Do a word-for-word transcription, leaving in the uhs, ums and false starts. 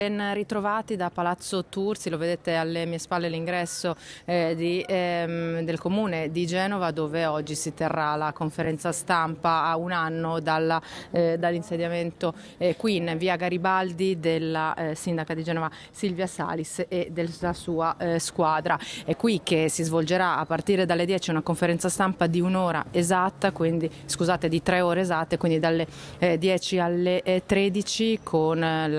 Ben ritrovati da Palazzo Tursi, lo vedete alle mie spalle l'ingresso eh, di, ehm, del comune di Genova, dove oggi si terrà la conferenza stampa a un anno dalla, eh, dall'insediamento eh, qui in via Garibaldi della eh, sindaca di Genova Silvia Salis e della sua eh, squadra. È qui che si svolgerà a partire dalle dieci una conferenza stampa di un'ora esatta, quindi scusate di tre ore esatte, quindi dalle eh, dieci alle eh, tredici con eh, la